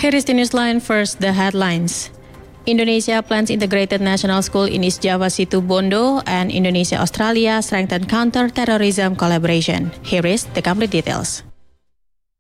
Here is the Newsline. First, the headlines. Indonesia plans integrated national school in East Java Situ Bondo, and Indonesia-Australia strengthen counter-terrorism collaboration. Here is the complete details.